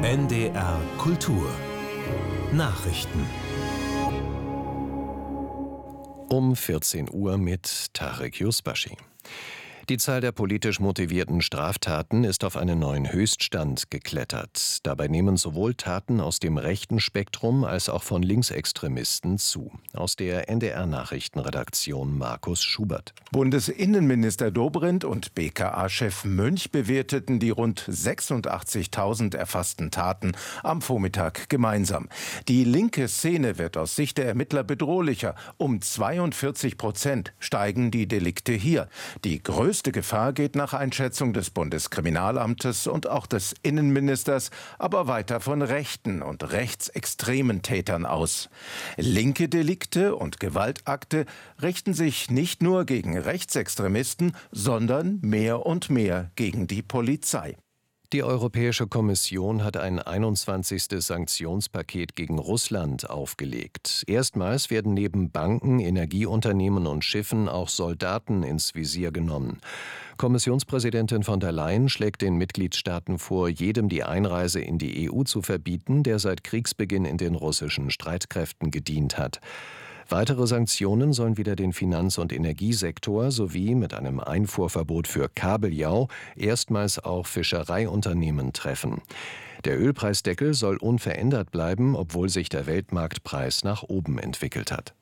NDR Kultur Nachrichten Um 14 Uhr mit Tarek Yusbashi. Die Zahl der politisch motivierten Straftaten ist auf einen neuen Höchststand geklettert. Dabei nehmen sowohl Taten aus dem rechten Spektrum als auch von Linksextremisten zu. Aus der NDR-Nachrichtenredaktion Markus Schubert. Bundesinnenminister Dobrindt und BKA-Chef Münch bewerteten die rund 86.000 erfassten Taten am Vormittag gemeinsam. Die linke Szene wird aus Sicht der Ermittler bedrohlicher. Um 42% steigen die Delikte hier. Die größte Gefahr geht nach Einschätzung des Bundeskriminalamtes und auch des Innenministers aber weiter von rechten und rechtsextremen Tätern aus. Linke Delikte und Gewaltakte richten sich nicht nur gegen Rechtsextremisten, sondern mehr und mehr gegen die Polizei. Die Europäische Kommission hat ein 21. Sanktionspaket gegen Russland aufgelegt. Erstmals werden neben Banken, Energieunternehmen und Schiffen auch Soldaten ins Visier genommen. Kommissionspräsidentin von der Leyen schlägt den Mitgliedstaaten vor, jedem die Einreise in die EU zu verbieten, der seit Kriegsbeginn in den russischen Streitkräften gedient hat. Weitere Sanktionen sollen wieder den Finanz- und Energiesektor sowie mit einem Einfuhrverbot für Kabeljau erstmals auch Fischereiunternehmen treffen. Der Ölpreisdeckel soll unverändert bleiben, obwohl sich der Weltmarktpreis nach oben entwickelt hat.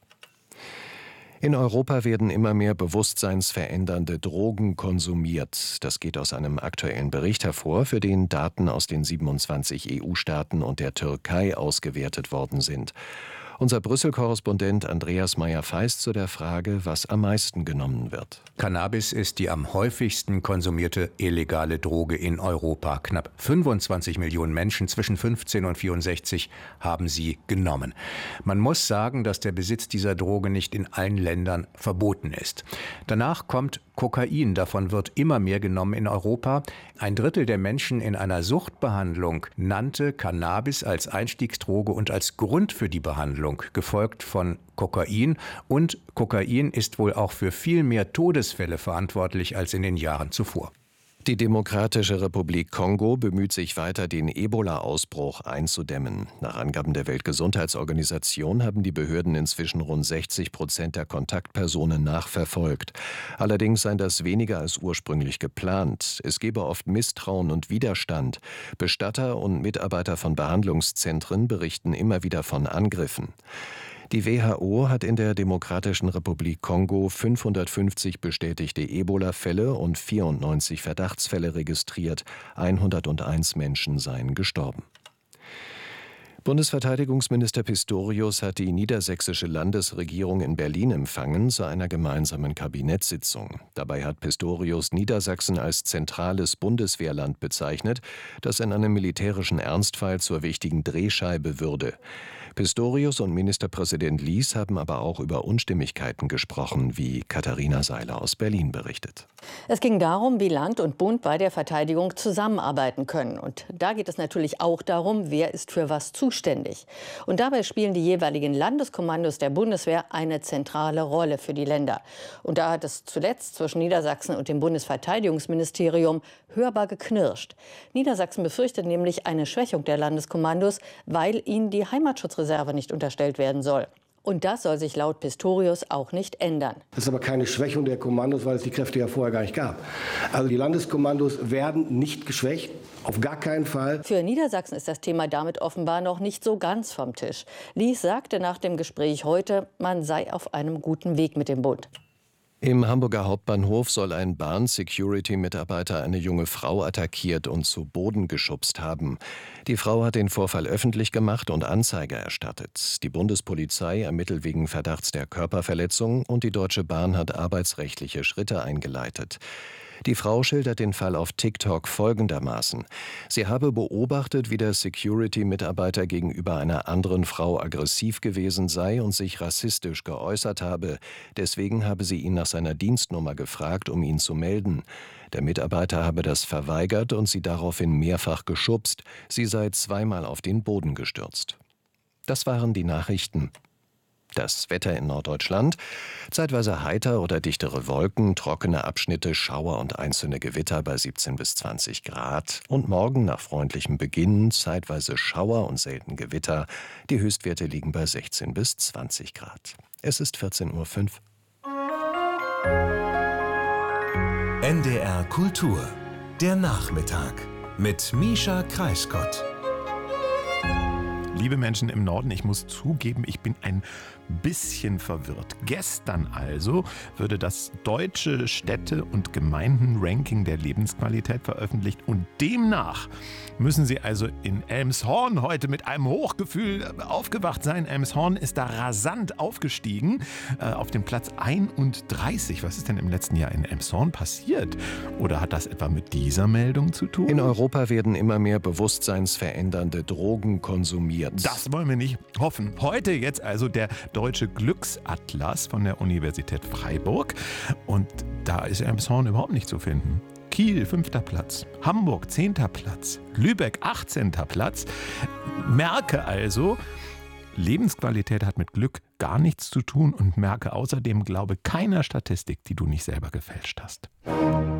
In Europa werden immer mehr bewusstseinsverändernde Drogen konsumiert. Das geht aus einem aktuellen Bericht hervor, für den Daten aus den 27 EU-Staaten und der Türkei ausgewertet worden sind. Unser Brüssel-Korrespondent Andreas Meyer-Feist zu der Frage, was am meisten genommen wird. Cannabis ist die am häufigsten konsumierte illegale Droge in Europa. Knapp 25 Millionen Menschen zwischen 15 und 64 haben sie genommen. Man muss sagen, dass der Besitz dieser Droge nicht in allen Ländern verboten ist. Danach kommt Kokain. Davon wird immer mehr genommen in Europa. Ein Drittel der Menschen in einer Suchtbehandlung nannte Cannabis als Einstiegsdroge und als Grund für die Behandlung, gefolgt von Kokain. Und Kokain ist wohl auch für viel mehr Todesfälle verantwortlich als in den Jahren zuvor. Die Demokratische Republik Kongo bemüht sich weiter, den Ebola-Ausbruch einzudämmen. Nach Angaben der Weltgesundheitsorganisation haben die Behörden inzwischen rund 60% der Kontaktpersonen nachverfolgt. Allerdings seien das weniger als ursprünglich geplant. Es gebe oft Misstrauen und Widerstand. Bestatter und Mitarbeiter von Behandlungszentren berichten immer wieder von Angriffen. Die WHO hat in der Demokratischen Republik Kongo 550 bestätigte Ebola-Fälle und 94 Verdachtsfälle registriert. 101 Menschen seien gestorben. Bundesverteidigungsminister Pistorius hat die niedersächsische Landesregierung in Berlin empfangen zu einer gemeinsamen Kabinettssitzung. Dabei hat Pistorius Niedersachsen als zentrales Bundeswehrland bezeichnet, das in einem militärischen Ernstfall zur wichtigen Drehscheibe würde. Pistorius und Ministerpräsident Lies haben aber auch über Unstimmigkeiten gesprochen, wie Katharina Seiler aus Berlin berichtet. Es ging darum, wie Land und Bund bei der Verteidigung zusammenarbeiten können. Und da geht es natürlich auch darum, wer ist für was zuständig. Und dabei spielen die jeweiligen Landeskommandos der Bundeswehr eine zentrale Rolle für die Länder. Und da hat es zuletzt zwischen Niedersachsen und dem Bundesverteidigungsministerium hörbar geknirscht. Niedersachsen befürchtet nämlich eine Schwächung der Landeskommandos, weil ihnen die Heimatschutzreserve nicht unterstellt werden soll. Und das soll sich laut Pistorius auch nicht ändern. Das ist aber keine Schwächung der Kommandos, weil es die Kräfte ja vorher gar nicht gab. Also die Landeskommandos werden nicht geschwächt, auf gar keinen Fall. Für Niedersachsen ist das Thema damit offenbar noch nicht so ganz vom Tisch. Lies sagte nach dem Gespräch heute, man sei auf einem guten Weg mit dem Bund. Im Hamburger Hauptbahnhof soll ein Bahn-Security-Mitarbeiter eine junge Frau attackiert und zu Boden geschubst haben. Die Frau hat den Vorfall öffentlich gemacht und Anzeige erstattet. Die Bundespolizei ermittelt wegen Verdachts der Körperverletzung und die Deutsche Bahn hat arbeitsrechtliche Schritte eingeleitet. Die Frau schildert den Fall auf TikTok folgendermaßen: Sie habe beobachtet, wie der Security-Mitarbeiter gegenüber einer anderen Frau aggressiv gewesen sei und sich rassistisch geäußert habe. Deswegen habe sie ihn nach seiner Dienstnummer gefragt, um ihn zu melden. Der Mitarbeiter habe das verweigert und sie daraufhin mehrfach geschubst. Sie sei zweimal auf den Boden gestürzt. Das waren die Nachrichten. Das Wetter in Norddeutschland: zeitweise heiter oder dichtere Wolken, trockene Abschnitte, Schauer und einzelne Gewitter bei 17 bis 20 Grad. Und morgen nach freundlichem Beginn zeitweise Schauer und selten Gewitter. Die Höchstwerte liegen bei 16 bis 20 Grad. Es ist 14:05 Uhr. NDR Kultur. Der Nachmittag mit Mischa Kreisgott. Liebe Menschen im Norden, ich muss zugeben, ich bin ein bisschen verwirrt. Gestern also wurde das deutsche Städte- und Gemeinden-Ranking der Lebensqualität veröffentlicht und demnach müssen Sie also in Elmshorn heute mit einem Hochgefühl aufgewacht sein. Elmshorn ist da rasant aufgestiegen auf den Platz 31. Was ist denn im letzten Jahr in Elmshorn passiert? Oder hat das etwa mit dieser Meldung zu tun? In Europa werden immer mehr bewusstseinsverändernde Drogen konsumiert. Das wollen wir nicht hoffen. Heute jetzt also der Deutsche Glücksatlas von der Universität Freiburg. Und da ist Elmshorn überhaupt nicht zu finden. Kiel 5. Platz, Hamburg 10. Platz, Lübeck 18. Platz. Merke also, Lebensqualität hat mit Glück gar nichts zu tun und merke außerdem, glaube keiner Statistik, die du nicht selber gefälscht hast.